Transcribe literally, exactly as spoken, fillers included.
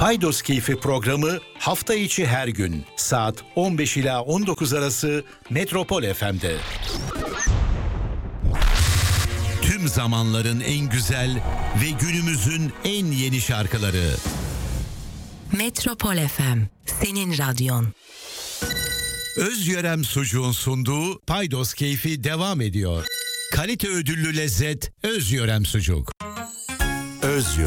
Paydos Keyfi programı hafta içi her gün saat on beş ila on dokuz arası Metropol F M'de. Tüm zamanların en güzel ve günümüzün en yeni şarkıları. Metropol F M, senin radyon. Özyörem Sucuğun sunduğu Paydos Keyfi devam ediyor. Kalite ödüllü lezzet Özyörem Sucuk. Özyörem.